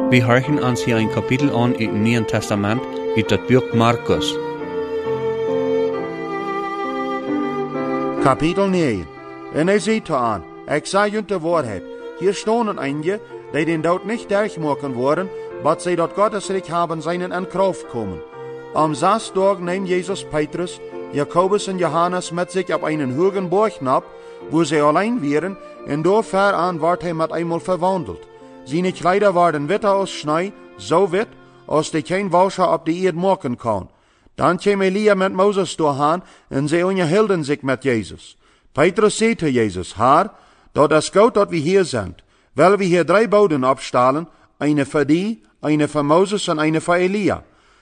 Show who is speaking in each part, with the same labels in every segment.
Speaker 1: Vi horchen ans hier ein Kapitel an uit het Nieuwe Testament, uit het boek Markus.
Speaker 2: Kapitel 9. En hij zei te aan, ik zei je de waarheid. Hier stonden einige, die den dood nicht durchmachen worden, but zij dat Gottesreich haben seinen in Kraft kommen. Am 6. Tag neemt Jezus Petrus, Jakobus en Johannes met zich op einen hohen Berg nab, wo sie allein wären, en door ver aan werd hij met eenmaal verwandeld. Seine Kleider waren witter als Schnee, so wit, als die kein Wascher op de eerd maken kan. Dan kwam Elia met Moses doorheen, en zij onderhielden zich met Jezus. Petrus zei te Jezus, Herr, dat is goed dat we hier zijn. Wel we hier 3 boden opstellen, eine voor die, eine voor Moses en eine voor Elia.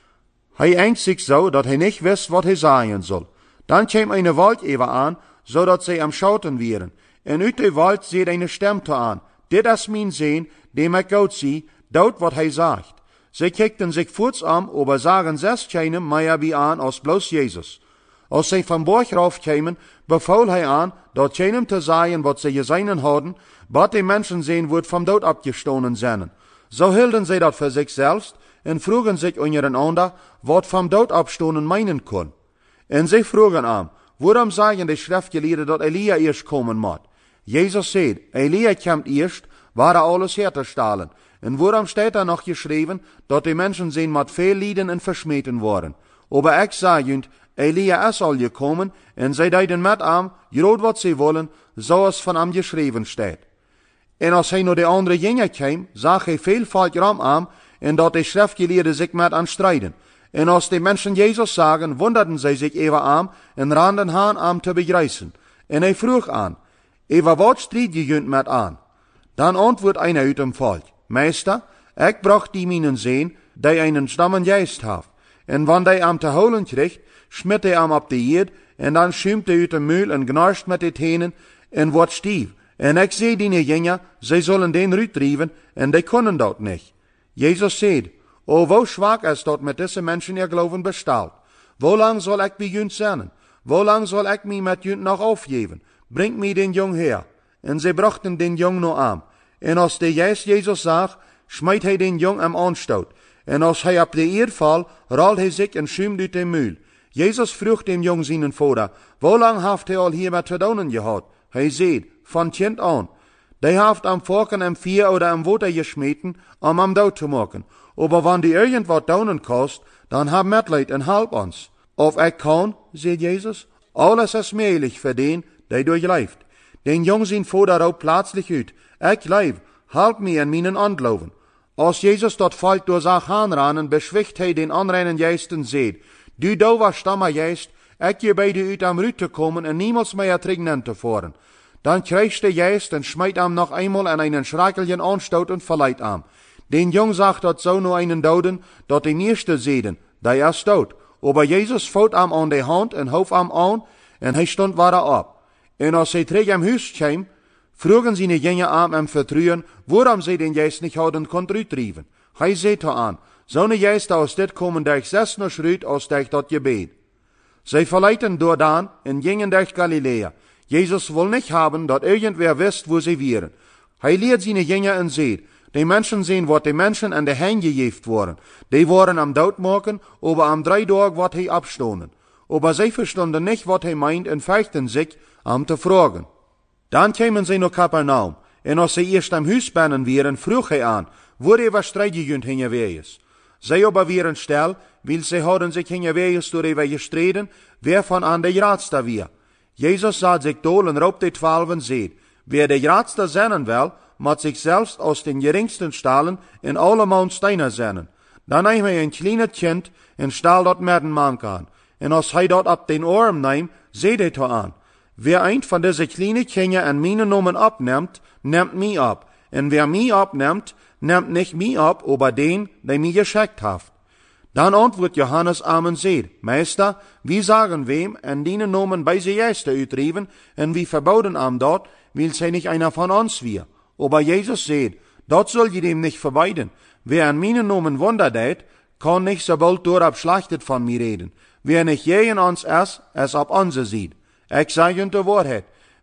Speaker 2: Hij engst zich zo, dat hij niet wist wat hij zeggen zal. Dan kwam eine Wald even aan, zodat zij am schauten waren. En uit de Wald zet eine stem te aan. Dit is mijn Zoon, dem ik goed zie, doet wat hij zegt. Zij kijkten zich voorts aan, aber zagen 6 keinem meer wie aan als bloos Jezus. Als zij van Berg rauf kwamen, beval hij aan, dat keinem te zeggen wat zij gezien hadden, wat de mensen zien wordt vom dood abgestoßen zijn. Zo hielden zij dat voor zichzelf en vroegen zich ondereinander, wat vom dood abstoßen meinen kon. En zij vroegen aan, waarom zeggen de schriftgeleerden dat Elia eerst komen moet? Jezus zei, Elia komt eerst, waar alles herzustellen. En waarom staat er nog geschreven, dat de mensen zijn met veel lijden en versmeten worden? Aber ik zeg je, Elia is al gekomen, en zij deiden met hem, groot wat zij willen, zoals van hem geschreven staat. En als hij naar de andere jongen kwam, zag hij veel volk ram aan, en dat de schriftgeleerden zich met hem strijden. En als de mensen Jezus zagen, wonderden zij zich even aan, en randen aan hem te begrijzen. En hij vroeg aan, over wat strijd je met aan? Dan antwoordt einer uit dem volk, Meester, ik bracht die mijn Zoon, die einen stammen geest heeft. En wanneer hij hem te holen kreeg, schmidt hij hem op de eerd, en dan schuimt hij uit de muil en gnarst met de tenen, en wordt stief. En ik zei die jongen, zij zullen den uitdrijven, en die kunnen dat niet. Jezus zei, o, wo zwak is dat met deze mensen ihr geloven bestaat. Wo lang zal ik bij junt zijn? Wo lang zal ik mij met junt nog afgeven? Bring mij den jong her. En zij brachten den jong nog aan. En als de geest Jezus zag, smijt hij den jong am aanstoot. En als hij op de eerd val, rolt hij zich en schuimt uit de muil. Jezus vroeg dem jong zijn vader, wo lang heeft hij al hier met te doen gehad? Hij zei, van kind aan. Die heeft am Forken am Vier oder am Water geschmeten, om am dood te maken. Aber wann die irgend wat doen kost, dan hab Mitleid en help ons. Of ik kan, zei Jezus, alles is möglich voor den, die durchleeft. Den jong zijn vader roept plaatselijk uit, ik leef, help me in mijn ongeloven. Als Jezus dat volk door zag aanranen, beschwicht hij den onreinen geest en zei, du dover stammer geest, ik je bij u uit am Rüt te komen en niemals meer terug te voeren. Dan krijgt de geest en smijt hem nog eenmaal in einen schrakeligen aanstoot en verleidt hem. Den jong zag dat zo nur einen doden, dat de eerste zeiden, die is dood. Aber Jezus voot hem aan de hand en hoofd hem aan, en hij stond waar op. En als zij terug am huis kwam, vroegen sie jongen aan hem vertrouwen, waarom zij den geest niet hadden kon uitdrijven. Hij zei to aan, zo'n geest als dit komen durch 6 nog schruit als durch dat gebed. Zij verleiten door dan en gingen durch Galilea. Jezus wil niet hebben dat irgendwer wist wo sie waren. Hij leert zijn jongen en zei, die mensen zien wat de mensen aan de hand gegeven worden. Die worden am dood maken, aber am 3 Tagen wordt hij abstonden. Aber zij verstonden niet wat hij meint en vechten zich am te vragen. Dan kwamen zij naar Kapernaum, en als zij eerst am huis binnen waren, vroeg hij aan, waarover strijd je junt hingewees. Zij aber waren stil, weil zij hadden zich hingewees door even gestreden, wer van aan de raadste weer. Jezus zat zich dol en roept de 12 en zei, wer de raadste zijn wil, moet zich zelfs aus den geringsten stalen en allemaal steiner zijn. Dan neemt hij een kleine kind en staal dat met een man aan. En als hij dat op den arm neemt, zei hij to aan, wer een van deze kleine kinderen en mijn namen opneemt, neemt mij op. En wer mij opneemt, neemt niet mij op, aber den, die mij geschickt heeft. Dan antwoordt Johannes aan en zei, Meester, wie sagen wem en dienen namen bij ze juiste uitdrijven, en wie verboden am dat, wil zij niet einer van ons weer. Aber Jezus zei, dat zul je dem nicht verbeiden. Wer an mijn namen Wunder deed, kan nicht so bald doorop schlachtet van mij reden. Wer nicht je in ons is op onze ziet. Ik zeg je de waarheid.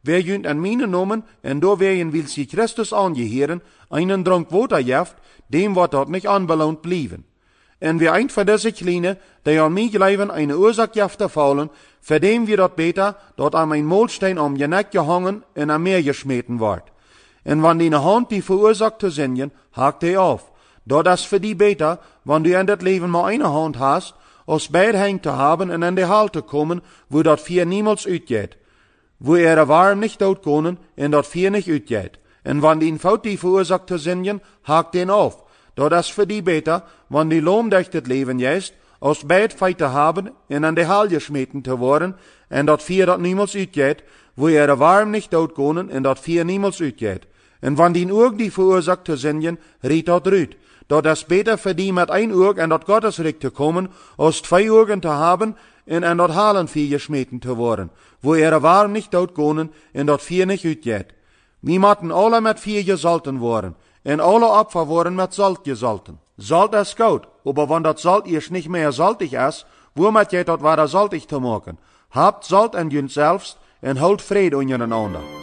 Speaker 2: wer jünt an meine Nomen, en do wer jen will sie Christus angehören, einen Drank Water jaft, dem wird dort nicht anbelohnt blieben. En wie ein von diese Kleine, die an mich leiben eine Ursache jafter fallen, für dem wir dort beter, dort an mein Mahlstein um je Neck gehangen en am Meer geschmeten wird. En wann die Hand die verursacht zu singen, hakt die auf. Dort ist für die beter, wann du in das Leben mal eine Hand hast, als beid hängt zu haben en in die Halte kommen, wo dort vier niemals uitgeht. Wo warm nicht dort können, en dort vier nicht uitgeht. En wann die Faut die verursacht zu singen, hakt den auf. Dort ist für die beter, wann die Lohn durch das Leben jest, als beid feit zu haben en an die Halle geschmeten zu worden, en dort vier dort niemals uitgeht, wo warm nicht dort können, en dort vier niemals uitgeht. En wann die Urg die verursacht zu singen, riet dort rüt. Dort ist beter für die mit ein Urg en dort Gottesrecht zu kommen, als zwei Urgen zu haben, en dort Halen vier geschmeten zu worden, wo warm nicht dort können, en dort vier nicht uitgeht. Wir matten alle mit vier gesalten worden, en alle Opfer worden mit Salt gesalten. Salt ist gut, aber wenn das Salt erst nicht mehr saltig ist, womit geht dort weiter saltig zu machen? Habt Salt an jüns selbst en holt Friede untereinander.